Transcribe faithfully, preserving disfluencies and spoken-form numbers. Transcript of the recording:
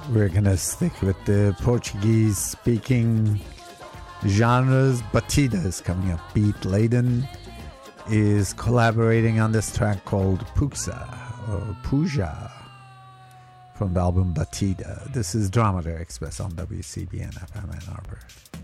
We're gonna stick with the Portuguese-speaking genres. Batida is coming up. Beat Laden is collaborating on this track called Puxa or Puja from the album Batida. This is Dromedary Express on W C B N F M Ann Arbor.